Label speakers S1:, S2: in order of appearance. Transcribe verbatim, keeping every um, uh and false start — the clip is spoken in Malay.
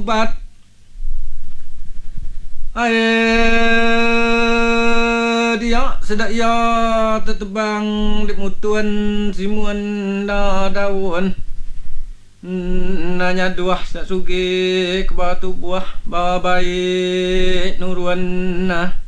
S1: ubat. Air dia sedak ya tetebang di mutuan simuan da daun. Nanya dua sak suge ke batu buah babai nuruan nah.